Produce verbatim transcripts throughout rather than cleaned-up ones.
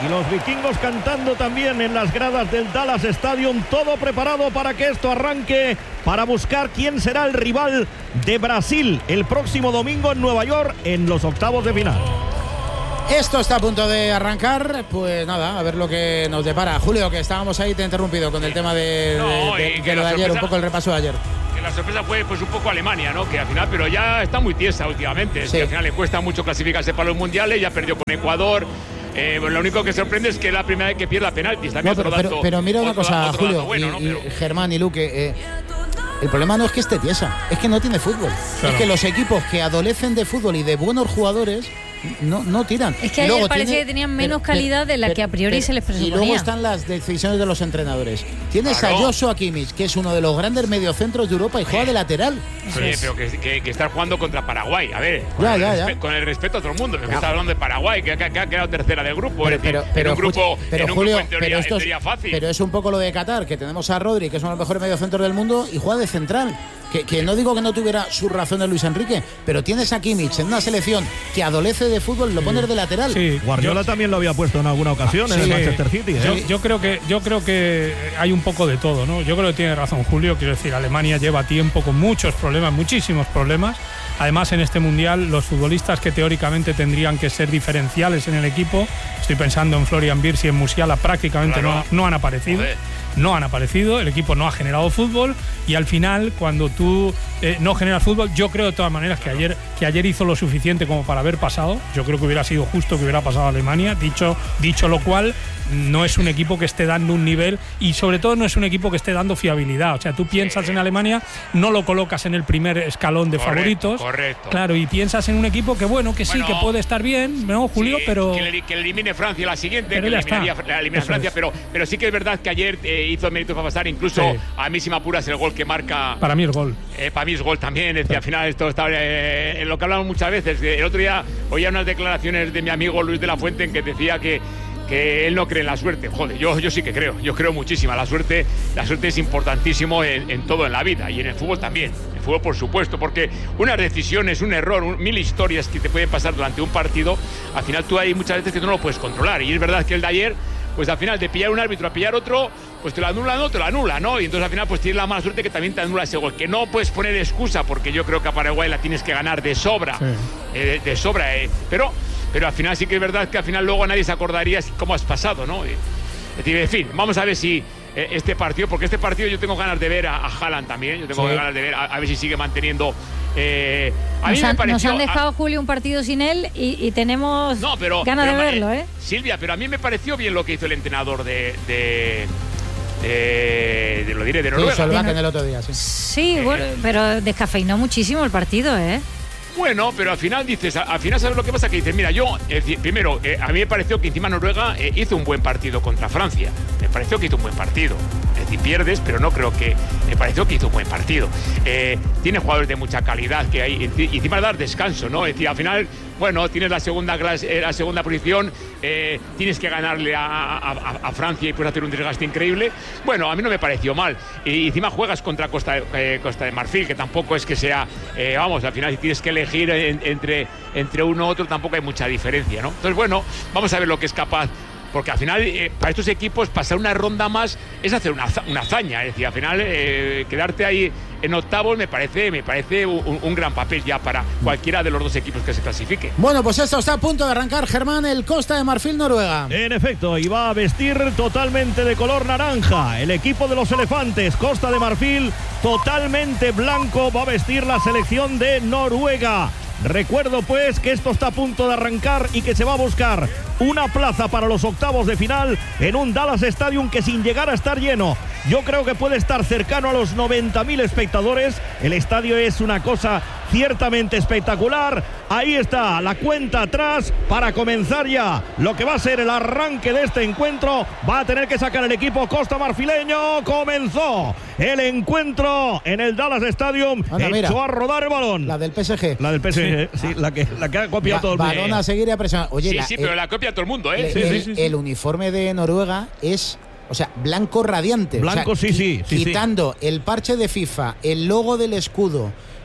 los vikingos cantando también en las gradas del Dallas Stadium, todo preparado para que esto arranque, para buscar quién será el rival de Brasil el próximo domingo en Nueva York en los octavos de final. Esto está a punto de arrancar, pues nada, a ver lo que nos depara. Julio, que estábamos ahí, te he interrumpido con el tema de, no, de, de, de de lo de ayer, un poco el repaso de ayer. Que la sorpresa fue pues un poco Alemania, ¿no? Que al final, pero ya está muy tiesa últimamente. Sí. Que al final le cuesta mucho clasificarse para los mundiales, ya perdió con Ecuador. Eh, bueno, lo único que sorprende es que es la primera vez que pierde penaltis. No, pero, pero, dato, pero mira una otro, cosa, otro Julio, bueno, y, ¿no? y Germán y Luque. Eh, el problema no es que esté tiesa, es que no tiene fútbol. Claro. Es que los equipos que adolecen de fútbol y de buenos jugadores no, no tiran. Es que ayer parecía tiene, que tenían menos pero, calidad de la pero, que a priori pero, se les presuponía. Y luego están las decisiones de los entrenadores. Tienes claro. a Joshua Kimmich, que es uno de los grandes mediocentros de Europa y juega de lateral. Sí, pero que, que, que estar jugando contra Paraguay. A ver, con, ya, el, ya, respe- ya. con el respeto a todo el mundo. Que ya. está hablando de Paraguay, que, que, que ha quedado tercera del grupo. Pero, es decir, pero, pero, en un grupo, pero, en un Julio, grupo en teoría, pero, esto en teoría es, fácil. pero es un poco lo de Qatar, que tenemos a Rodri, que es uno de los mejores mediocentros del mundo, y juega de central. Que, que no digo que no tuviera su razón de Luis Enrique, pero tienes a Kimmich en una selección que adolece de fútbol, lo pones de lateral. Sí, Guardiola yo, también lo había puesto en alguna ocasión ah, en sí, el Manchester City. ¿eh? Yo, yo creo que yo creo que hay un poco de todo, ¿no? Yo creo que tiene razón Julio, quiero decir, Alemania lleva tiempo con muchos problemas, muchísimos problemas. Además, en este mundial, los futbolistas que teóricamente tendrían que ser diferenciales en el equipo, estoy pensando en Florian Wirtz y en Musiala, prácticamente claro. no, no han aparecido. Joder. No han aparecido, el equipo no ha generado fútbol y al final, cuando tú eh, no generas fútbol, yo creo de todas maneras que ayer, que ayer hizo lo suficiente como para haber pasado. Yo creo que hubiera sido justo que hubiera pasado a Alemania. Dicho, dicho lo cual, no es un equipo que esté dando un nivel y sobre todo no es un equipo que esté dando fiabilidad. O sea, tú piensas sí. en Alemania, no lo colocas en el primer escalón de correcto, favoritos. Correcto. Claro, y piensas en un equipo que bueno, que bueno, sí, que puede estar bien, ¿no, Julio? Sí, pero que, le, que elimine Francia la siguiente, pero que ya eliminaría está. la elimina Francia, es. pero, pero sí que es verdad que ayer eh, hizo mérito para pasar, incluso sí. a mí si me apuras el gol que marca. Para mí el gol. Eh, para mí es gol también, es decir, al final esto está eh, en lo que hablamos muchas veces. El otro día oía unas declaraciones de mi amigo Luis de la Fuente en que decía que que él no cree en la suerte. Joder, yo, yo sí que creo, yo creo muchísimo. La suerte, la suerte es importantísimo en, en todo en la vida y en el fútbol también. En el fútbol, por supuesto, porque unas decisiones, un error, un, mil historias que te pueden pasar durante un partido, al final tú hay muchas veces que tú no lo puedes controlar. Y es verdad que el de ayer, pues al final de pillar un árbitro a pillar otro, pues te lo anula, no, te lo anula, ¿no? Y entonces al final pues tienes la mala suerte que también te anula ese gol. Que no puedes poner excusa, porque yo creo que a Paraguay la tienes que ganar de sobra, sí. eh, de, de sobra, eh. pero... Pero al final sí que es verdad que al final luego nadie se acordaría cómo has pasado, ¿no? Es decir, en fin, vamos a ver si eh, este partido, porque este partido yo tengo ganas de ver a, a Haaland también, yo tengo sí. ganas de ver a, a ver si sigue manteniendo. Eh, a nos, mí me han, pareció, nos han dejado, a, Julio, un partido sin él y, y tenemos no, pero, ganas pero, de verlo, ¿eh? Silvia, pero a mí me pareció bien lo que hizo el entrenador de. de Eh, de, lo diré, de Noruega. Sí, Solbakken el otro día, sí. Sí, eh, bueno, pero descafeinó muchísimo el partido, ¿eh? Bueno, pero al final dices, al final sabes lo que pasa, que dices, mira, yo, eh, primero, eh, a mí me pareció que encima Noruega eh, hizo un buen partido contra Francia. Me pareció que hizo un buen partido. Es decir, pierdes, pero no creo que... Me pareció que hizo un buen partido. Eh, tiene jugadores de mucha calidad que hay, y encima dar descanso, ¿no? Es decir, al final, bueno, tienes la segunda clase, la segunda posición, eh, tienes que ganarle a, a, a Francia y puedes hacer un desgaste increíble. Bueno, a mí no me pareció mal. Y encima juegas contra Costa, eh, Costa de Marfil, que tampoco es que sea... Eh, vamos, al final si tienes que elegir en, entre, entre uno u otro tampoco hay mucha diferencia, ¿no? Entonces, bueno, vamos a ver lo que es capaz. Porque al final, eh, para estos equipos, pasar una ronda más es hacer una, una hazaña. Es decir, al final, eh, quedarte ahí en octavos me parece, me parece un, un gran papel ya para cualquiera de los dos equipos que se clasifique. Bueno, pues esto está a punto de arrancar, Germán, el Costa de Marfil, Noruega. En efecto, y va a vestir totalmente de color naranja. El equipo de los elefantes, Costa de Marfil, totalmente blanco, va a vestir la selección de Noruega. Recuerdo pues que esto está a punto de arrancar y que se va a buscar una plaza para los octavos de final en un Dallas Stadium que, sin llegar a estar lleno, yo creo que puede estar cercano a los noventa mil espectadores. El estadio es una cosa ciertamente espectacular. Ahí está la cuenta atrás para comenzar ya lo que va a ser el arranque de este encuentro. Va a tener que sacar el equipo costa marfileño. Comenzó el encuentro en el Dallas Stadium. Anda, echó mira, a rodar el balón. La del P S G. La del P S G, sí, sí, la que, la que ha copiado ba todo el mundo. Balón a seguir y a presionar. Oye, sí, la, sí, el, pero la copia todo el mundo, ¿eh? El, sí, el, sí, sí. el uniforme de Noruega es... O sea, blanco radiante. Blanco, o sea, sí, sí, sí. Quitando sí. el parche de FIFA, el logo del escudo,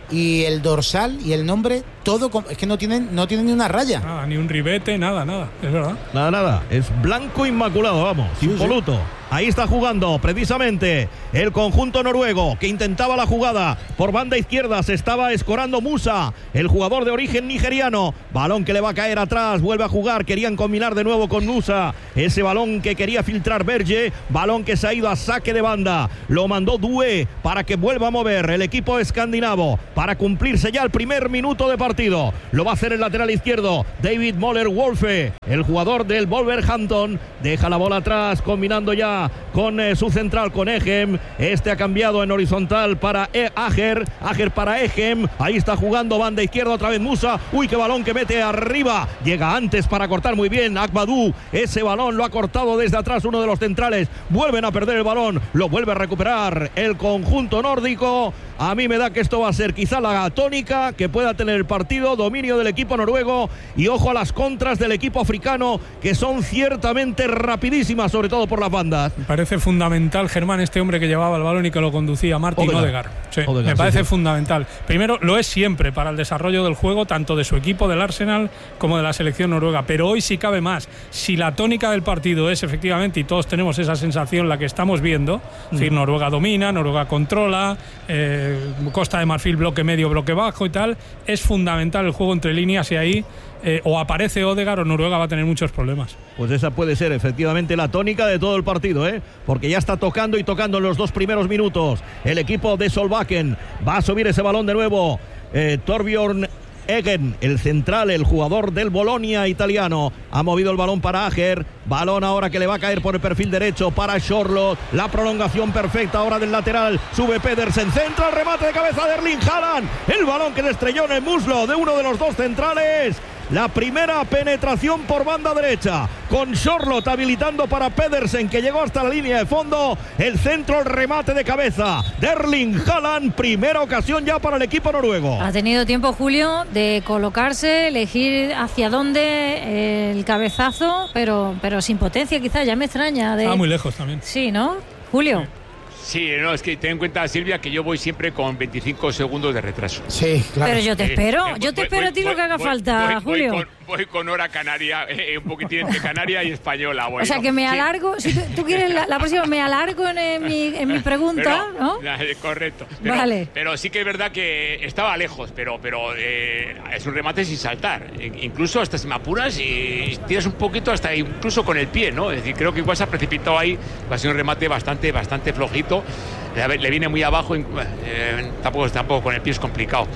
y el dorsal y el nombre, todo es que no tienen, no tienen ni una raya. Nada, ni un ribete, nada, nada, es verdad. Nada, nada, es blanco inmaculado, vamos, sí, impoluto. Sí. Ahí está jugando precisamente el conjunto noruego que intentaba la jugada por banda izquierda. Se estaba escorando Musa, el jugador de origen nigeriano. Balón que le va a caer atrás, vuelve a jugar. Querían combinar de nuevo con Musa. Ese balón que quería filtrar Berge. Balón que se ha ido a saque de banda. Lo mandó Due para que vuelva a mover el equipo escandinavo para cumplirse ya el primer minuto de partido. Lo va a hacer el lateral izquierdo David Moller Wolfe, el jugador del Wolverhampton. Deja la bola atrás combinando ya con eh, su central, con Egem. Este ha cambiado en horizontal para e Ager, Ager para Egem. Ahí está jugando banda izquierda otra vez Musa. Uy, qué balón que mete arriba. Llega antes para cortar muy bien Akbadou. Ese balón lo ha cortado desde atrás uno de los centrales. Vuelven a perder el balón. Lo vuelve a recuperar el conjunto nórdico. A mí me da que esto va a ser quizá la tónica que pueda tener el partido. Dominio del equipo noruego y ojo a las contras del equipo africano, que son ciertamente rapidísimas, sobre todo por las bandas. Me parece fundamental, Germán, este hombre que llevaba el balón y que lo conducía, Martin Odegaard. Sí, Odegaard, me parece sí, sí. fundamental. Primero, lo es siempre para el desarrollo del juego, tanto de su equipo, del Arsenal, como de la selección noruega. Pero hoy sí cabe más. Si la tónica del partido es efectivamente, y todos tenemos esa sensación, la que estamos viendo, mm. es decir, Noruega domina, Noruega controla, eh, Costa de Marfil bloque medio, bloque bajo y tal, es fundamental el juego entre líneas y ahí eh, o aparece Odegaard o Noruega va a tener muchos problemas. Pues esa puede ser efectivamente la tónica de todo el partido, ¿eh? Porque ya está tocando y tocando en los dos primeros minutos. El equipo de Solbakken va a subir ese balón de nuevo. Eh, Torbjørn Eggen, el central, el jugador del Bolonia italiano, ha movido el balón para Ager. Balón ahora que le va a caer por el perfil derecho para Schorlo. La prolongación perfecta ahora del lateral. Sube Pedersen, centra el remate de cabeza de Erling Haaland. El balón que le estrelló en el muslo de uno de los dos centrales. La primera penetración por banda derecha, con Schorlo habilitando para Pedersen, que llegó hasta la línea de fondo. El centro, el remate de cabeza de Erling Haaland. Primera ocasión ya para el equipo noruego. Ha tenido tiempo, Julio, de colocarse, elegir hacia dónde el cabezazo, pero, pero sin potencia quizás, ya me extraña. De... Estaba muy lejos también. Sí, ¿no, Julio? Sí. Sí, no, es que ten en cuenta, Silvia, que yo voy siempre con veinticinco segundos de retraso. Sí, claro. Pero yo te espero, eh, yo te voy, espero voy, a ti voy, lo que haga voy, falta, voy, Julio. Voy con, voy con hora canaria, eh, un poquitín entre canaria y española. Voy, o sea, ¿no? que me sí. alargo, si tú, tú quieres la, la próxima, me alargo en, en, mi, en mi pregunta, pero, ¿no? Correcto. Pero, vale. Pero sí que es verdad que estaba lejos, pero, pero eh, es un remate sin saltar. Incluso hasta si me apuras y tiras un poquito hasta incluso con el pie, ¿no? Es decir, creo que igual se ha precipitado ahí, va a ser un remate bastante, bastante flojito. Le viene muy abajo, eh, tampoco, tampoco con el pie es complicado.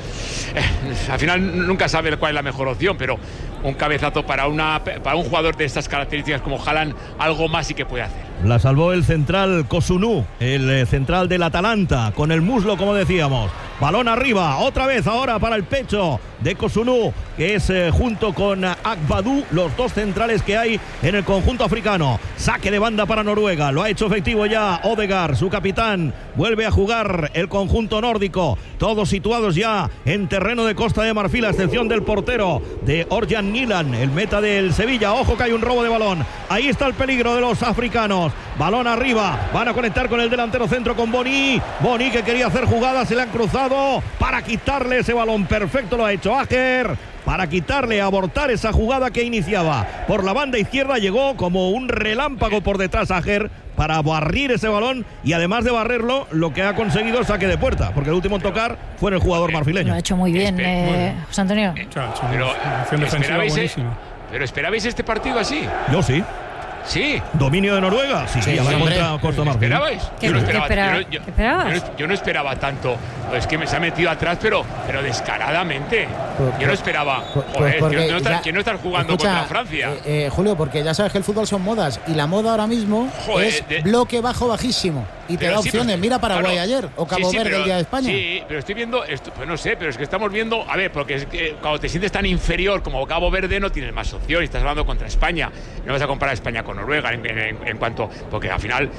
Eh, al final nunca sabe cuál es la mejor opción, pero un cabezazo para, una, para un jugador de estas características como Haaland, algo más sí que puede hacer. La salvó el central Kosunu, el eh, central del Atalanta, con el muslo, como decíamos. Balón arriba, otra vez ahora para el pecho de Kosunu, que es eh, junto con Akbadou, los dos centrales que hay en el conjunto africano. Saque de banda para Noruega, lo ha hecho efectivo ya Odegaard, su capitán. Vuelve a jugar el conjunto nórdico, todos situados ya en terreno de Costa de Marfil, a excepción del portero de Orjan Nilan, el meta del Sevilla. Ojo que hay un robo de balón, ahí está el peligro de los africanos. Balón arriba, van a conectar con el delantero centro, con Boni. Boni, que quería hacer jugada, se le han cruzado para quitarle ese balón. Perfecto lo ha hecho Ager, para quitarle, abortar esa jugada que iniciaba por la banda izquierda. Llegó como un relámpago por detrás Ager para barrir ese balón, y además de barrerlo, lo que ha conseguido es saque de puerta, porque el último en tocar fue el jugador marfileño. Lo ha hecho muy bien, eh, José Antonio. Pero, ¿esperabais, pero ¿esperabais este partido así? Yo sí. Sí. ¿Dominio de Noruega? Sí, sí, sí, contra Costa Marfil. ¿Esperabais? ¿Qué, yo, no ¿qué esperaba, espera, yo, yo, ¿qué esperabas? Yo no, yo no esperaba tanto. Es que me se ha metido atrás, pero, pero descaradamente. Yo no esperaba. Joder, pues que no, estar, que no estar jugando escucha, contra Francia. Eh, eh, Julio, porque ya sabes que el fútbol son modas, y la moda ahora mismo Joder, es de... bloque bajo bajísimo. Y te da sí, opciones. Pero, Mira Paraguay claro, ayer, o Cabo sí, sí, Verde pero, el día de España. Sí, pero estoy viendo, esto, pues no sé, pero es que estamos viendo, a ver, porque es que cuando te sientes tan inferior como Cabo Verde no tienes más opción, y estás hablando contra España. No vas a comparar España con Noruega en, en, en cuanto, porque al final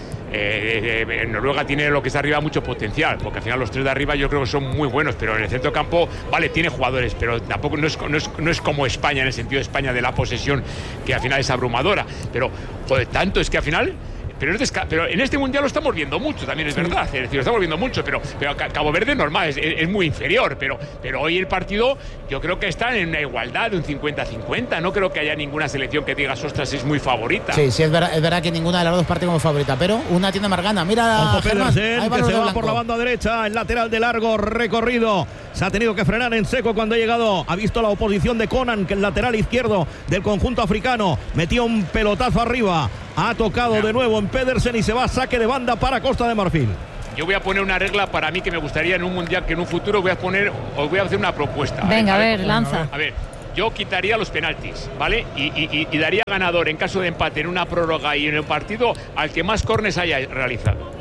eh, eh, Noruega tiene lo que está arriba mucho potencial, porque al final los tres de arriba yo creo que son muy buenos, pero en el centro campo, vale, tiene jugadores, pero tampoco no es, no es, no es como España, en el sentido de España de la posesión, que al final es abrumadora. Pero, joder, tanto es que al final pero, es desca- pero en este mundial lo estamos viendo mucho, también es sí. verdad. Es decir, lo estamos viendo mucho, pero, pero Cabo Verde normal, es, es, es muy inferior. Pero, pero hoy el partido, yo creo que está en una igualdad de un cincuenta cincuenta. No creo que haya ninguna selección que digas, ostras, es muy favorita. Sí, sí, es verdad, es verdad que ninguna de las dos parte como favorita, pero una tiene más gana. Mira, Germán, que se va por la banda derecha, el lateral de largo recorrido. Se ha tenido que frenar en seco cuando ha llegado. Ha visto la oposición de Conan, que el lateral izquierdo del conjunto africano metía un pelotazo arriba. Ha tocado de nuevo en Pedersen y se va a saque de banda para Costa de Marfil. Yo voy a poner una regla para mí que me gustaría en un mundial, que en un futuro voy a poner, os voy a hacer una propuesta. Venga, a ver, a ver, a ver lanza. A ver, yo quitaría los penaltis, ¿vale? Y, y, y daría ganador en caso de empate en una prórroga y en el partido al que más córners haya realizado.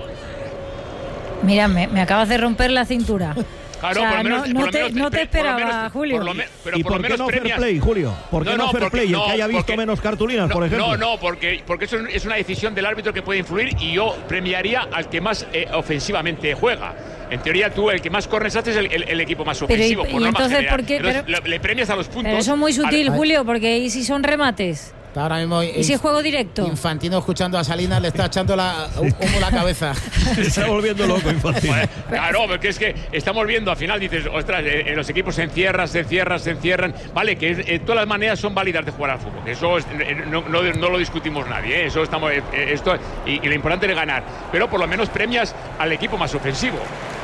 Mira, me, me acabas de romper la cintura. Claro, o sea, por lo menos, no, no, por te, menos, no te esperaba, menos, Julio. Por me, pero ¿Y por, por lo qué menos no premias... fair play, Julio? ¿Por qué no, no, no fair porque, play? El no, que haya visto porque, menos cartulinas, no, por ejemplo. No, no, porque, porque eso es una decisión del árbitro que puede influir y yo premiaría al que más eh, ofensivamente juega. En teoría, tú, el que más corres haces es el, el, el equipo más ofensivo. Pero, y, por y entonces, ¿por qué? Entonces, pero, le, le premias a los puntos. Pero eso es muy sutil, Julio, porque ¿y si son remates? Ahora mismo, ¿Y si es juego directo? Infantino, escuchando a Salinas, le está echando la, humo la cabeza. Se está volviendo loco, Infantino. Pues, claro, porque es que estamos viendo, al final dices, ostras, eh, los equipos se encierran, se encierran, se encierran. Vale, que eh, todas las maneras son válidas de jugar al fútbol. Eso es, eh, no, no, no lo discutimos nadie. Eh, eso estamos, eh, esto, y, y lo importante es ganar. Pero por lo menos premias al equipo más ofensivo.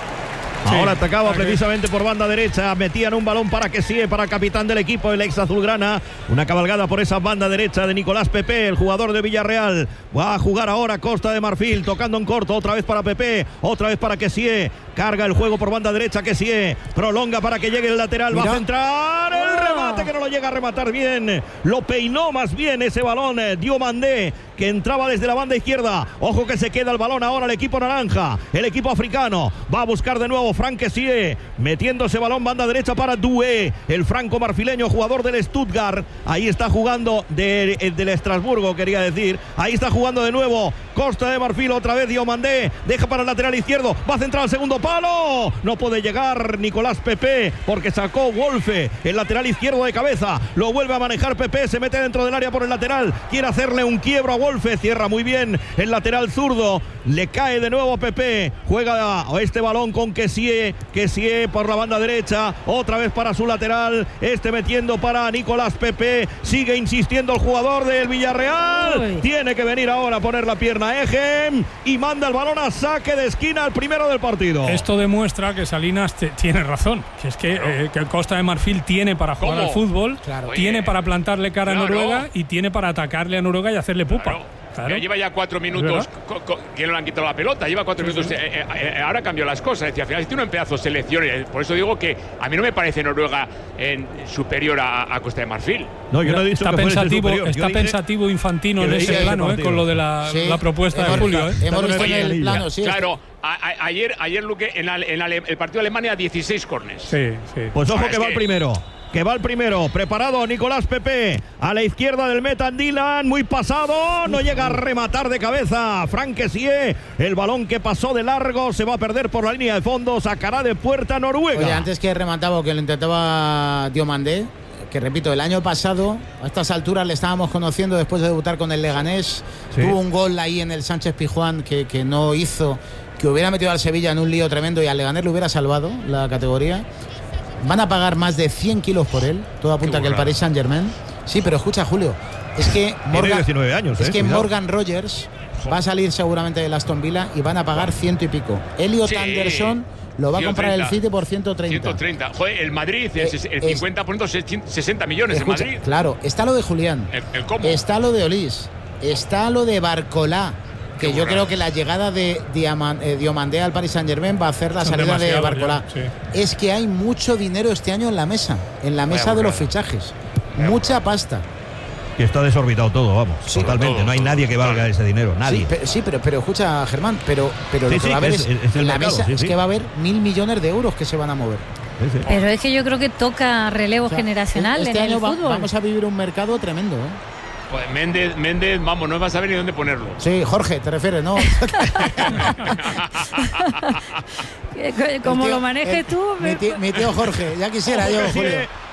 Sí, ahora atacaba okay. precisamente por banda derecha. Metían un balón para que sí, para el capitán del equipo, el ex azulgrana. Una cabalgada por esa banda derecha de Nicolás Pepe, el jugador de Villarreal. Va a jugar ahora Costa de Marfil, tocando en corto. Otra vez para Pepe, otra vez para Kessie. Carga el juego por banda derecha, Kessie. Prolonga para que llegue el lateral. Mira. Va a centrar el remate, que no lo llega a rematar bien. Lo peinó más bien ese balón. Diomandé, que entraba desde la banda izquierda. Ojo que se queda el balón ahora el equipo naranja. El equipo africano va a buscar de nuevo Frank Kessie, metiéndose balón banda derecha para Doué, el franco marfileño, jugador del Stuttgart. Ahí está jugando de, del Estrasburgo, quería decir. Ahí está jugando de nuevo Costa de Marfil, otra vez Diomandé, deja para el lateral izquierdo, va a centrar al segundo palo. No puede llegar Nicolás Pepe porque sacó Wolfe, el lateral izquierdo de cabeza. Lo vuelve a manejar Pepe, se mete dentro del área por el lateral, quiere hacerle un quiebro a Wolfe, cierra muy bien el lateral zurdo. Le cae de nuevo Pepe, juega este balón con Kessie, Kessie por la banda derecha, otra vez para su lateral, este metiendo para Nicolás Pepe, sigue insistiendo el jugador del Villarreal. Uy. Tiene que venir ahora a poner la pierna Ejem y manda el balón a saque de esquina, al primero del partido. Esto demuestra que Salinas te, tiene razón, que es que, claro. eh, que Costa de Marfil tiene para jugar ¿Cómo? al fútbol, claro. tiene Oye, para plantarle cara claro. a Noruega y tiene para atacarle a Noruega y hacerle pupa. Claro. Claro. Lleva ya cuatro minutos que no le han quitado la pelota. Lleva cuatro sí, minutos. Sí. Eh, eh, ahora cambió las cosas. Es decir, al final tiene un pedazo de selección. Por eso digo que a mí no me parece Noruega en, superior a, a Costa de Marfil. No, yo no he dicho está que pensativo, superior. está pensativo Infantino en ese plano, eh, con lo de la, sí. la propuesta hemos, de Julio. Eh. Hemos visto en el plano, sí. Claro. A, a, ayer, ayer Luque, en, la, en la, el partido de Alemania, dieciséis corners. Sí, sí. Pues ojo, que va el primero. Que va el primero, preparado Nicolás Pepe, a la izquierda del Metan Dylan, muy pasado, no llega a rematar de cabeza Frank Kessie, el balón que pasó de largo, se va a perder por la línea de fondo, sacará de puerta Noruega. Oye, antes que remataba, que lo intentaba Diomandé, que repito, el año pasado, a estas alturas le estábamos conociendo después de debutar con el Leganés, sí. tuvo un gol ahí en el Sánchez Pizjuán que, que no hizo, que hubiera metido al Sevilla en un lío tremendo y al Leganés le hubiera salvado la categoría. Van a pagar más de cien kilos por él. Todo apunta que el Paris Saint-Germain. Sí, pero escucha, Julio. Es que Morgan, diecinueve años, es eh, que cuidado. Morgan Rogers va a salir seguramente del Aston Villa y van a pagar ciento y pico. Elliot sí. Anderson lo va a comprar el City por ciento treinta. ciento treinta. Joder, el Madrid, el, el cincuenta por ciento, sesenta millones escucha, en Madrid. Claro, está lo de Julián. El, el combo. Está lo de Olís. Está lo de Barcolá. Que yo creo que la llegada de Diamant, eh, Diomandé al Paris Saint-Germain va a hacer la Son salida de Barcolá. Ya, sí. Es que hay mucho dinero este año en la mesa, en la mesa de los fichajes. Vaya Mucha burrada. pasta. Y está desorbitado todo, vamos, sí, totalmente. Todo, no hay todo, nadie que valga todo. ese dinero, nadie. Sí, pero, sí, pero, pero escucha, Germán, pero, pero sí, lo que sí, va a haber es, es, es en la mercado, mesa sí, es sí. que va a haber mil millones de euros que se van a mover. Sí, sí. Pero es que yo creo que toca relevo o sea, generacional este en año el va, fútbol. Vamos a vivir un mercado tremendo, ¿eh? Pues Méndez, Méndez, vamos, no vas a saber ni dónde ponerlo. Sí, Jorge, te refieres, ¿no? Como tío, lo manejes el, tú. Mi tío, mi tío Jorge, ya quisiera yo, Julio.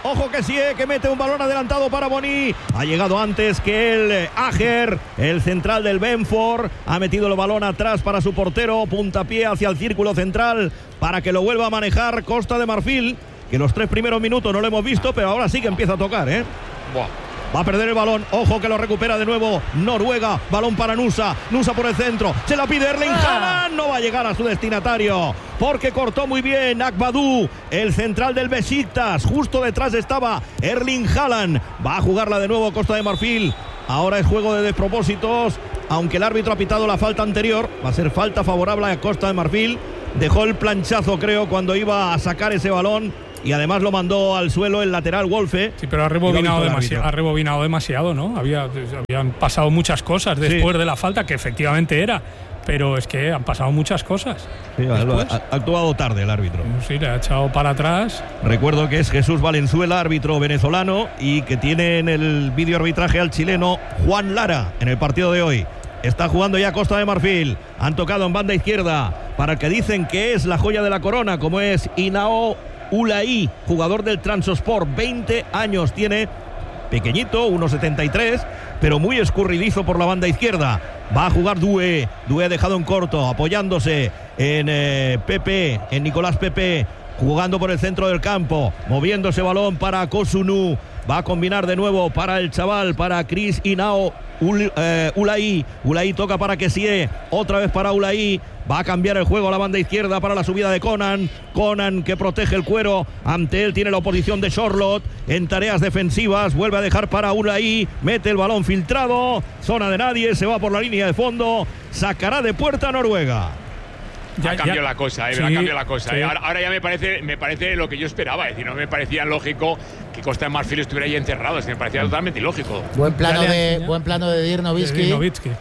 Ojo que sí, que mete un balón adelantado para Boni. Ha llegado antes que el Ager, el central del Benford. Ha metido el balón atrás para su portero. Puntapié hacia el círculo central para que lo vuelva a manejar Costa de Marfil, que los tres primeros minutos no lo hemos visto, pero ahora sí que empieza a tocar, ¿eh? Buah. Va a perder el balón, ojo que lo recupera de nuevo Noruega, balón para Nusa, Nusa por el centro, se la pide Erling Haaland, no va a llegar a su destinatario, porque cortó muy bien Akbadou, el central del Besiktas, justo detrás estaba Erling Haaland, va a jugarla de nuevo Costa de Marfil, ahora es juego de despropósitos, aunque el árbitro ha pitado la falta anterior, va a ser falta favorable a Costa de Marfil, dejó el planchazo creo cuando iba a sacar ese balón, y además lo mandó al suelo el lateral Wolfe. Sí, pero ha rebobinado, demasiado, ha rebobinado demasiado, ¿no? Había, habían pasado muchas cosas después sí. de la falta, que efectivamente era, pero es que han pasado muchas cosas. Sí, ha, ha actuado tarde el árbitro. Sí, le ha echado para atrás. Recuerdo que es Jesús Valenzuela, árbitro venezolano, y que tiene en el vídeo arbitraje al chileno Juan Lara en el partido de hoy. Está jugando ya Costa de Marfil. Han tocado en banda izquierda para el que dicen que es la joya de la corona, como es Inao Ulaí, jugador del Transosport, veinte años tiene, pequeñito, uno setenta y tres, pero muy escurridizo por la banda izquierda. Va a jugar Due, Due dejado en corto, apoyándose en eh, Pepe, en Nicolás Pepe, jugando por el centro del campo, moviendo ese balón para Kosunu. Va a combinar de nuevo para el chaval, para Chris Inao Ul, eh, Ulaí. Ulaí toca para Kessie, otra vez para Ulaí. Va a cambiar el juego a la banda izquierda para la subida de Conan. Conan que protege el cuero. Ante él tiene la oposición de Charlotte en tareas defensivas. Vuelve a dejar para Ulaí. Mete el balón filtrado. Zona de nadie. Se va por la línea de fondo. Sacará de puerta Noruega. Ya, ha cambiado ya. la cosa, eh, sí, ha cambiado la cosa. Sí. Eh. Ahora, ahora ya me parece, me parece lo que yo esperaba. Es decir, no me parecía lógico que Costa de Marfil estuviera ahí encerrado. Es que me parecía totalmente ilógico. Buen plano de, buen plano de Dirk Nowitzki.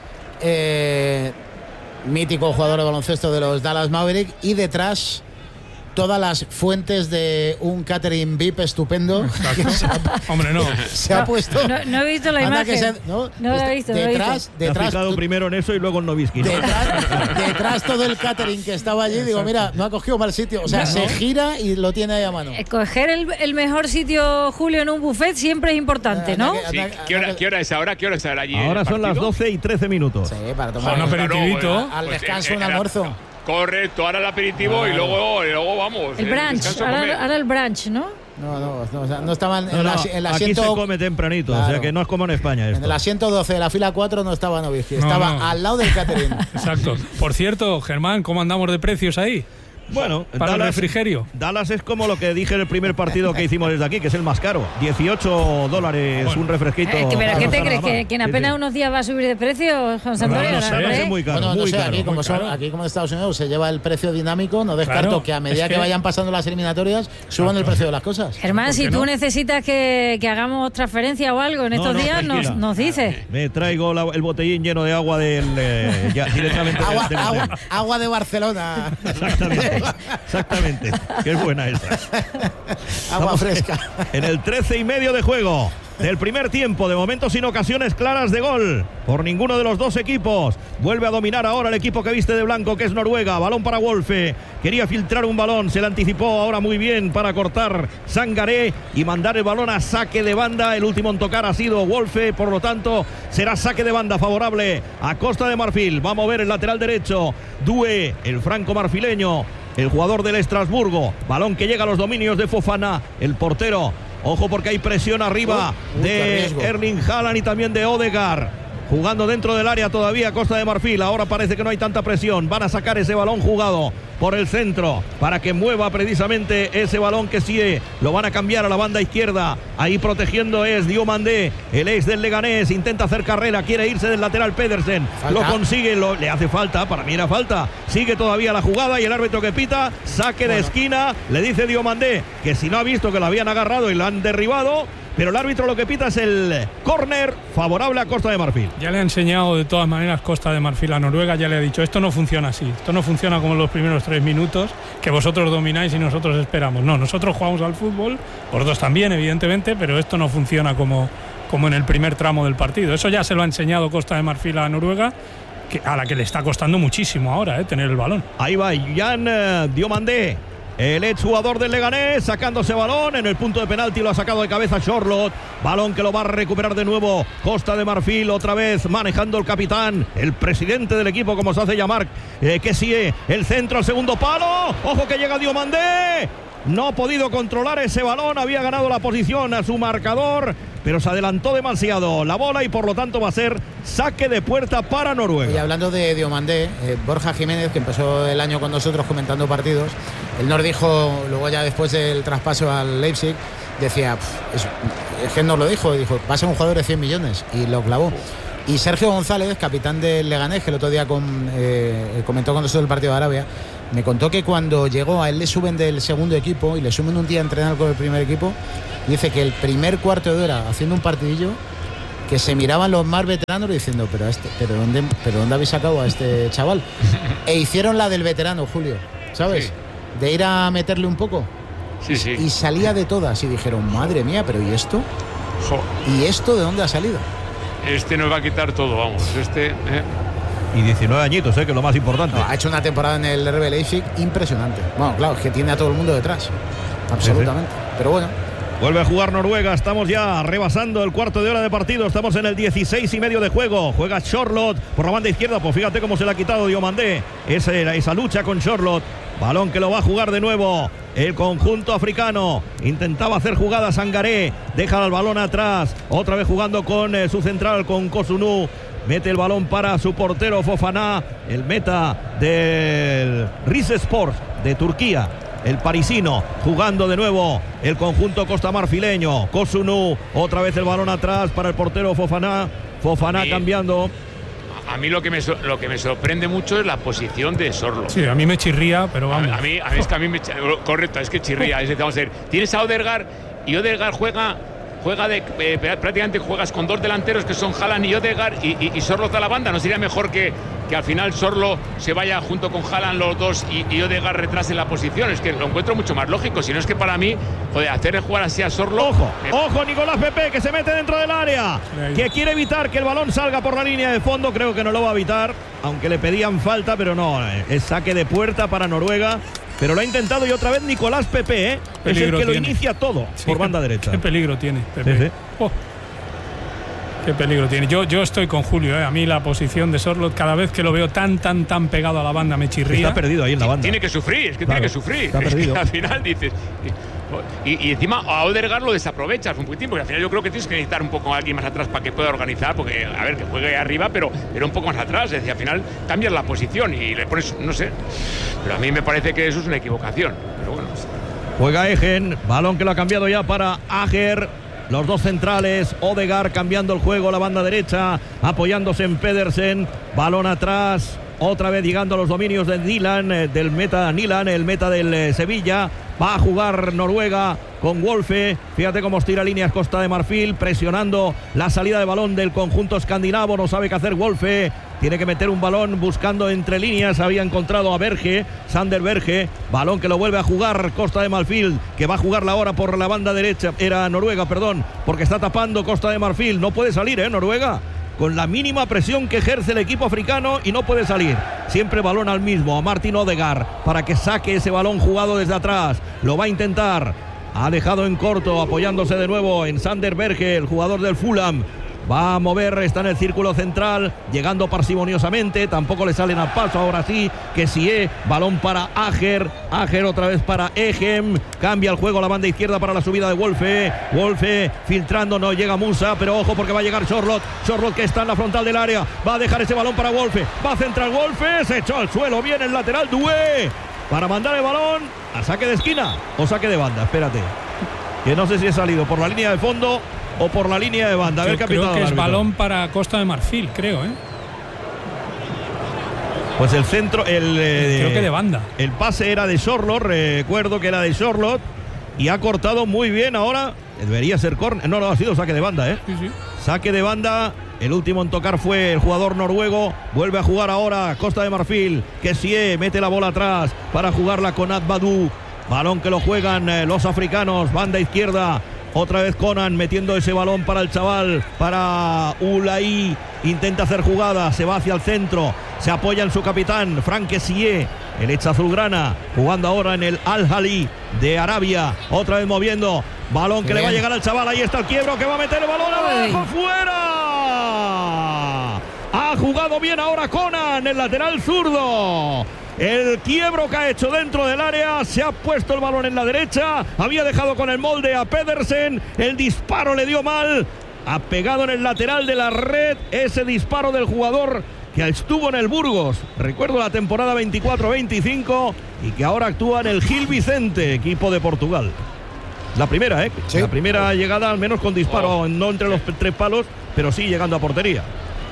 Eh, mítico jugador de baloncesto de los Dallas Mavericks. Y detrás todas las fuentes de un catering V I P estupendo. Se ha, Hombre, no. Se ha puesto. No, no he visto la imagen. Se, no, no la he visto. Detrás, no he detrás. He primero en eso y luego en Nowitzki. Detrás, detrás todo el catering que estaba allí. Digo, mira, no ha cogido mal sitio. O sea, no. se gira y lo tiene ahí a mano. Escoger el, el mejor sitio, Julio, en un buffet siempre es importante, ¿no? Sí. ¿Qué, hora, ¿Qué hora es ahora? ¿Qué hora es ahora allí? Ahora son las doce y trece minutos. Sí, para tomar un aperitivito. Al, al pues descanso, un almuerzo. Correcto, ahora el aperitivo claro. y luego, y luego vamos. El brunch, ahora, ahora el brunch, ¿no? No, no, no, o sea, no estaban no, en no, la, en la aquí asiento, se come tempranito, claro. O sea que no es como en España esto. En el asiento doce de la fila cuatro no estaba Nowitzki, no, estaba no. al lado del catering. Exacto. Por cierto, Germán, ¿cómo andamos de precios ahí? Bueno, para Dallas, el refrigerio. Dallas es como lo que dije en el primer partido que hicimos desde aquí, que es el más caro. dieciocho dólares bueno. un refresquito. Eh, ¿Pero qué te crees? ¿Que, que en apenas sí, sí. unos días va a subir de precio, José Antonio? No, no, no, no sé, es muy caro. Bueno, no muy sé, caro, aquí, como son, caro. aquí como en Estados Unidos se lleva el precio dinámico, no descarto claro, que a medida que, que vayan pasando las eliminatorias suban el precio de las cosas. Germán, si tú no? necesitas que, que hagamos transferencia o algo en estos no, no, días, nos, nos dices. Me traigo la, el botellín lleno de agua del eh, ya, directamente agua, del, del agua, agua de Barcelona. Exactamente, exactamente. Qué buena esa. Agua fresca. En el trece y medio de juego del primer tiempo, de momento sin ocasiones claras de gol por ninguno de los dos equipos. Vuelve a dominar ahora el equipo que viste de blanco, que es Noruega. Balón para Wolfe, quería filtrar un balón, se le anticipó ahora muy bien para cortar Sangaré y mandar el balón a saque de banda. El último en tocar ha sido Wolfe, por lo tanto será saque de banda favorable a Costa de Marfil. Va a mover el lateral derecho Due, el franco marfileño, el jugador del Estrasburgo. Balón que llega a los dominios de Fofana, el portero. Ojo porque hay presión arriba uy, uy, de Erling Haaland y también de Odegaard. Jugando dentro del área todavía Costa de Marfil. Ahora parece que no hay tanta presión. Van a sacar ese balón jugado por el centro para que mueva precisamente ese balón que sí lo van a cambiar a la banda izquierda. Ahí protegiendo es Diomandé, el ex del Leganés. Intenta hacer carrera, quiere irse del lateral Pedersen. ¿Falta? Lo consigue, lo, le hace falta, para mí era falta. Sigue todavía la jugada y el árbitro que pita, saque bueno. de esquina. Le dice Diomandé que si no ha visto que lo habían agarrado y lo han derribado, pero el árbitro lo que pita es el córner favorable a Costa de Marfil. Ya le ha enseñado de todas maneras Costa de Marfil a Noruega, ya le ha dicho, esto no funciona así, esto no funciona como los primeros tres minutos, que vosotros domináis y nosotros esperamos. No, nosotros jugamos al fútbol, vosotros también, evidentemente, pero esto no funciona como, como en el primer tramo del partido. Eso ya se lo ha enseñado Costa de Marfil a Noruega, que, a la que le está costando muchísimo ahora, eh, tener el balón. Ahí va Jan uh, Diomandé. el exjugador del Leganés, sacándose balón en el punto de penalti, lo ha sacado de cabeza Sorloth, balón que lo va a recuperar de nuevo Costa de Marfil, otra vez manejando el capitán, el presidente del equipo, como se hace llamar, eh, que sigue el centro al segundo palo, ojo que llega Diomandé, no ha podido controlar ese balón, había ganado la posición a su marcador, pero se adelantó demasiado la bola y por lo tanto va a ser saque de puerta para Noruega. Y hablando de Diomandé, eh, Borja Jiménez, que empezó el año con nosotros comentando partidos, él nos dijo, luego ya después del traspaso al Leipzig, decía, es, es que nos lo dijo, dijo, va a ser un jugador de cien millones, y lo clavó. Y Sergio González, capitán del Leganés, que el otro día con, eh, comentó con nosotros el partido de Arabia, me contó que cuando llegó a él le suben del segundo equipo y le suben un día a entrenar con el primer equipo, dice que el primer cuarto de hora haciendo un partidillo, que se miraban los más veteranos diciendo, pero este, pero dónde, pero dónde habéis sacado a este chaval. E hicieron la del veterano, Julio, ¿sabes? Sí. De ir a meterle un poco. Sí, sí. Y salía de todas y dijeron, madre mía, pero ¿y esto? Jo. ¿Y esto de dónde ha salido? Este nos va a quitar todo, vamos. Este. Eh. Y diecinueve añitos, ¿eh? Que es lo más importante. No, ha hecho una temporada en el R B Leipzig impresionante. Bueno, claro, es que tiene a todo el mundo detrás. Absolutamente. Sí, sí. Pero bueno. Vuelve a jugar Noruega, estamos ya rebasando el cuarto de hora de partido, estamos en el dieciséis y medio de juego, juega Sorloth por la banda izquierda, pues fíjate cómo se le ha quitado Diomandé, esa, esa lucha con Sorloth, balón que lo va a jugar de nuevo el conjunto africano, intentaba hacer jugada Sangaré, deja el balón atrás, otra vez jugando con eh, su central, con Kosunu, mete el balón para su portero Fofana, el meta del Rizespor de Turquía. El parisino jugando de nuevo el conjunto costamarfileño. Kosunu, otra vez el balón atrás para el portero Fofana. Fofana sí. Cambiando. A mí lo que, me, lo que me sorprende mucho es la posición de Sorloth. Sí, a mí me chirría, pero vamos. A, a, mí, a mí es que a mí me correcto, es que chirría. Es, vamos a ver, tienes a Odegaard y Odegaard juega juega de eh, prácticamente juegas con dos delanteros que son Haaland y Odegaard y, y, y Sorloth a la banda. ¿No sería mejor que, que al final Sorloth se vaya junto con Haaland los dos y, y Odegaard retrase la posición? Es que lo encuentro mucho más lógico. Si no es que para mí, joder, hacer jugar así a Sorloth. Ojo, me... ojo, Nicolás Pepe, que se mete dentro del área, que quiere evitar que el balón salga por la línea de fondo. Creo que no lo va a evitar, aunque le pedían falta, pero no, es saque de puerta para Noruega. Pero lo ha intentado y otra vez Nicolás Pepe, ¿eh? Es el que tiene. Lo inicia todo sí, por banda qué, derecha. Qué peligro tiene Pepe. Sí, sí. Oh, qué peligro tiene. Yo, yo estoy con Julio, ¿eh? A mí la posición de Sorloth, cada vez que lo veo tan, tan, tan pegado a la banda, me chirría. Está perdido ahí en la banda. Tiene que sufrir, es que claro, tiene que sufrir. Está perdido. Al final dices... Y, y encima a Odegaard lo desaprovechas un poquitín, porque al final yo creo que tienes que necesitar un poco a alguien más atrás para que pueda organizar, porque a ver, que juegue arriba, pero, pero un poco más atrás, es decir, al final cambias la posición y le pones, no sé, pero a mí me parece que eso es una equivocación, pero bueno. Juega Egen, balón que lo ha cambiado ya para Ajer, los dos centrales, Odegaard cambiando el juego, la banda derecha, apoyándose en Pedersen, balón atrás, otra vez llegando a los dominios de Nilan, eh, del meta Nilan, el meta del eh, Sevilla. Va a jugar Noruega con Wolfe. Fíjate cómo estira líneas Costa de Marfil, presionando la salida de balón del conjunto escandinavo. No sabe qué hacer Wolfe. Tiene que meter un balón buscando entre líneas. Había encontrado a Berge, Sander Berge. Balón que lo vuelve a jugar Costa de Marfil, que va a jugarla ahora por la banda derecha. Era Noruega, perdón, porque está tapando Costa de Marfil. No puede salir, ¿eh? Noruega, con la mínima presión que ejerce el equipo africano, y no puede salir. Siempre balón al mismo, a Martin Odegaard, para que saque ese balón jugado desde atrás. Lo va a intentar. Ha dejado en corto, apoyándose de nuevo en Sander Berge, el jugador del Fulham. Va a mover, está en el círculo central, llegando parsimoniosamente, tampoco le salen al paso, ahora sí, que sí es, balón para Ajer, Ajer otra vez para Egem, cambia el juego a la banda izquierda para la subida de Wolfe, Wolfe filtrando, no llega Musa, pero ojo porque va a llegar Sorloth, Sorloth que está en la frontal del área, va a dejar ese balón para Wolfe, va a centrar Wolfe, se echó al suelo, viene el lateral Doué, para mandar el balón a saque de esquina o saque de banda, espérate, que no sé si he salido por la línea de fondo o por la línea de banda. A ver, Yo creo que es balón para Costa de Marfil, creo, ¿eh? Pues el centro, el eh, creo que de banda. El pase era de Sorloth, recuerdo que era de Sorloth y ha cortado muy bien ahora. Debería ser córner, no, no ha sido saque de banda, ¿eh? Sí, sí. Saque de banda. El último en tocar fue el jugador noruego. Vuelve a jugar ahora Costa de Marfil. Kessie mete la bola atrás para jugarla con Adbadou. Balón que lo juegan eh, los africanos, banda izquierda. Otra vez Conan metiendo ese balón para el chaval, para Ulai, intenta hacer jugada, se va hacia el centro, se apoya en su capitán, Franck Kessie, el ex azulgrana, jugando ahora en el Al-Ahly de Arabia, otra vez moviendo, balón que Bien. le va a llegar al chaval, ahí está el quiebro que va a meter el balón abajo, fuera. Ha jugado bien ahora Conan, el lateral zurdo. El quiebro que ha hecho dentro del área, se ha puesto el balón en la derecha, había dejado con el molde a Pedersen, el disparo le dio mal, ha pegado en el lateral de la red ese disparo del jugador que estuvo en el Burgos, recuerdo la temporada veinticuatro veinticinco, y que ahora actúa en el Gil Vicente, equipo de Portugal. La primera, ¿eh? Sí. La primera llegada, al menos con disparo, oh. no entre los tres palos, pero sí llegando a portería.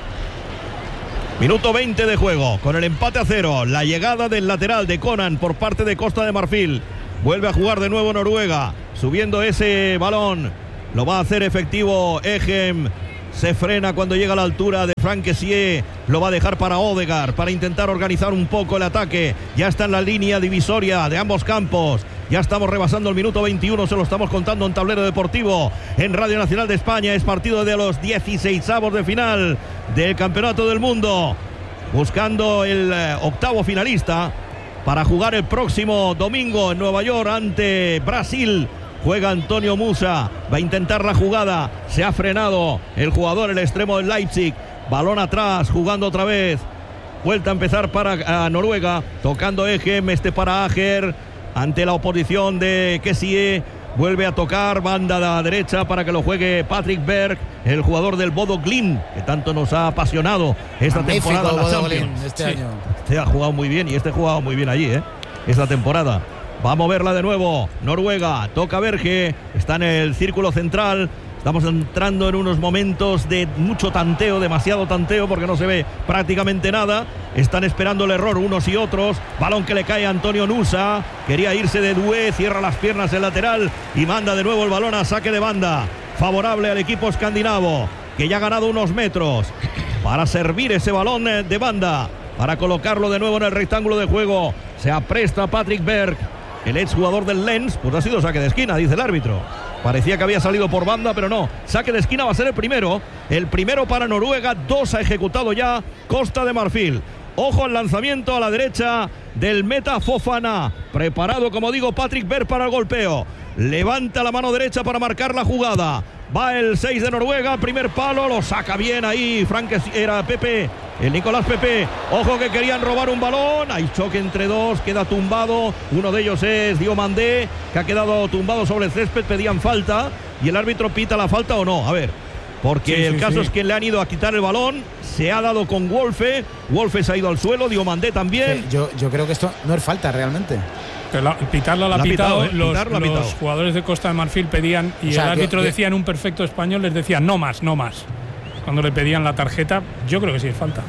Minuto veinte de juego, con el empate a cero, la llegada del lateral de Conan por parte de Costa de Marfil. Vuelve a jugar de nuevo Noruega, subiendo ese balón. Lo va a hacer efectivo Egem. Se frena cuando llega a la altura de Frank Kessie. Lo va a dejar para Odegaard, para intentar organizar un poco el ataque. Ya está en la línea divisoria de ambos campos. Ya estamos rebasando el minuto veintiuno, se lo estamos contando en Tablero Deportivo, en Radio Nacional de España. Es partido de los dieciseisavos de final del Campeonato del Mundo, buscando el eh, octavo finalista para jugar el próximo domingo en Nueva York ante Brasil. Juega Antonio Musa, va a intentar la jugada, se ha frenado el jugador, el extremo del Leipzig, balón atrás, jugando otra vez, vuelta a empezar para uh, Noruega, tocando Egem, este para Ager, ante la oposición de Kessie, vuelve a tocar, banda a la derecha para que lo juegue Patrick Berg, el jugador del Bodo Glimt, que tanto nos ha apasionado esta Magnífico temporada en la Champions. Este sí. año. Este ha jugado muy bien y este ha jugado muy bien allí, ¿eh? esta temporada. Va a moverla de nuevo Noruega, toca Berge, está en el círculo central. Estamos entrando en unos momentos de mucho tanteo, demasiado tanteo, porque no se ve prácticamente nada. Están esperando el error unos y otros. Balón que le cae a Antonio Nusa, quería irse de Doué, cierra las piernas el lateral y manda de nuevo el balón a saque de banda, favorable al equipo escandinavo, que ya ha ganado unos metros para servir ese balón de banda, para colocarlo de nuevo en el rectángulo de juego. Se apresta Patrick Berg, el exjugador del Lens. Pues ha sido saque de esquina, dice el árbitro. Parecía que había salido por banda, pero no. Saque de esquina va a ser el primero. El primero para Noruega. Dos ha ejecutado ya Costa de Marfil. Ojo al lanzamiento a la derecha del meta Fofana. Preparado, como digo, Patrick Berg para el golpeo. Levanta la mano derecha para marcar la jugada. Va el seis de Noruega, primer palo, lo saca bien ahí Frank, era Pepe, el Nicolás Pepe. Ojo que querían robar un balón, hay choque entre dos, queda tumbado. Uno de ellos es Diomandé, que ha quedado tumbado sobre el césped, pedían falta. Y el árbitro pita la falta o no, a ver. Porque sí, el sí, caso sí. es que le han ido a quitar el balón, se ha dado con Wolfe, Wolfe se ha ido al suelo, Diomandé también. Sí, yo, yo creo que esto no es falta realmente. Pero la, pitarla la ha pitado, pitado ¿eh? los, Pitar, los pitado. jugadores de Costa de Marfil pedían, y o sea, el árbitro que, decía en un perfecto español, les decía no más, no más. Cuando le pedían la tarjeta, yo creo que sí es falta.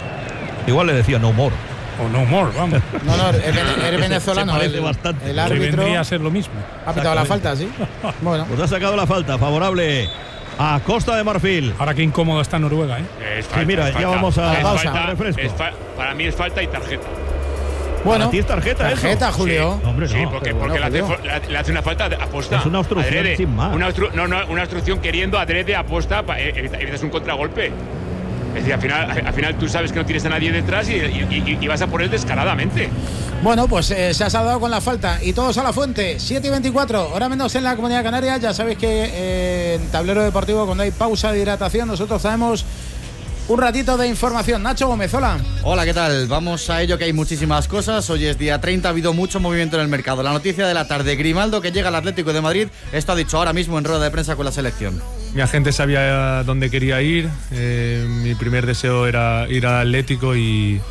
Igual le decía no more. O no more, vamos. No, no, es venezolano. Se, se el, bastante. El árbitro vendría a ser lo mismo. Ha pitado la falta, sí. Bueno. Pues ha sacado la falta, favorable a Costa de Marfil. Ahora qué incómodo está Noruega, ¿eh? Es falta, sí, mira, es ya falta. vamos a es pausa, falta, refresco. Es fa para mí es falta y tarjeta. Bueno, ¿a ti es tarjeta, tarjeta eso? Julio. Sí, no, hombre, no. sí porque, bueno, porque Julio. le, hace, le hace una falta aposta. Es una obstrucción adrede. sin más. Una, obstru no, no, una obstrucción queriendo adrede aposta, evitas un contragolpe. Es decir, al final, al final tú sabes que no tienes a nadie detrás y, y, y, y vas a por él descaradamente. Bueno, pues eh, se ha saldado con la falta y todos a la fuente. siete y veinticuatro, hora menos en la Comunidad Canaria. Ya sabéis que eh, en Tablero Deportivo, cuando hay pausa de hidratación, nosotros sabemos un ratito de información. Nacho Gómez, hola. Hola, ¿qué tal? Vamos a ello, que hay muchísimas cosas. Hoy es día treinta, ha habido mucho movimiento en el mercado. La noticia de la tarde, Grimaldo, que llega al Atlético de Madrid. Esto ha dicho ahora mismo en rueda de prensa con la selección. Mi agente sabía dónde quería ir. Eh, mi primer deseo era ir al Atlético y,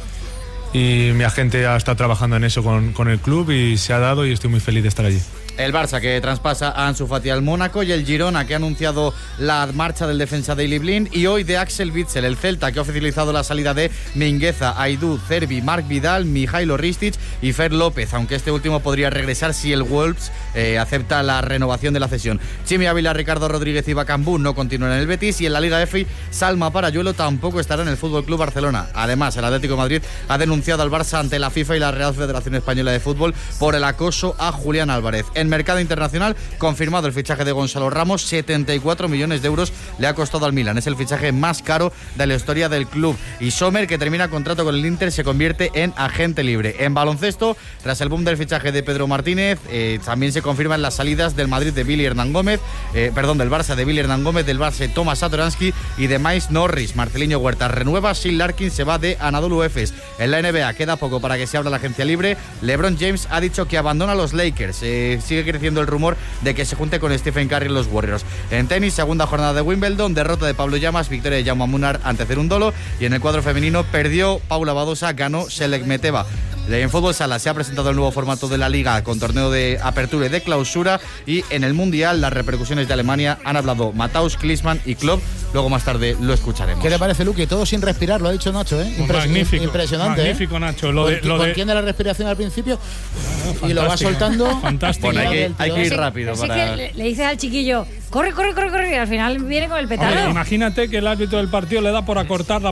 y mi agente ha estado trabajando en eso con, con el club y se ha dado y estoy muy feliz de estar allí. El Barça, que traspasa a Ansu Fati al Mónaco, y el Girona, que ha anunciado la marcha del defensa Daley Blind, y hoy de Axel Witsel, el Celta, que ha oficializado la salida de Mingueza, Aidú, Cervi, Marc Vidal, Mijailo Ristic y Fer López, aunque este último podría regresar si el Wolves eh, acepta la renovación de la cesión. Chimi Ávila, Ricardo Rodríguez y Bacambú no continúan en el Betis, y en la Liga F Salma Parayuelo tampoco estará en el Fútbol Club Barcelona. Además, el Atlético de Madrid ha denunciado al Barça ante la FIFA y la Real Federación Española de Fútbol por el acoso a Julián Álvarez. En el mercado internacional, confirmado el fichaje de Gonzalo Ramos, setenta y cuatro millones de euros le ha costado al Milan. Es el fichaje más caro de la historia del club. Y Sommer, que termina contrato con el Inter, se convierte en agente libre. En baloncesto, tras el boom del fichaje de Pedro Martínez, eh, también se confirman las salidas del Madrid de Billy Hernán Gómez, eh, perdón, del Barça de Billy Hernán Gómez, del Barça Tomás Satoransky y de Miles Norris. Marceliño Huerta renueva, Sil Larkin se va de Anadolu Efes. En la N B A queda poco para que se abra la agencia libre. LeBron James ha dicho que abandona los Lakers. Eh, sigue creciendo el rumor de que se junte con Stephen Curry en los Warriors. En tenis, segunda jornada de Wimbledon, derrota de Pablo Llamas, victoria de Jaume Munar ante Cerúndolo. Y en el cuadro femenino perdió Paula Badosa, ganó Selekmeteva. En fútbol sala se ha presentado el nuevo formato de la Liga con torneo de apertura y de clausura, y en el Mundial las repercusiones de Alemania han hablado Matthaus, Klinsmann y Klopp. Luego más tarde lo escucharemos. ¿Qué te parece, Luque? Todo sin respirar, lo ha dicho Nacho, ¿eh? Impres magnífico. Impresionante. Magnífico, ¿eh? Nacho. Lo de, lo de... Contiene la respiración al principio no, y lo va soltando. Fantástico. Bueno, hay que, hay que ir Sí, rápido. así Para... que le, le dices al chiquillo, corre, corre, corre, corre, y al final viene con el petardo. Hombre, imagínate que el árbitro del partido le da por acortar la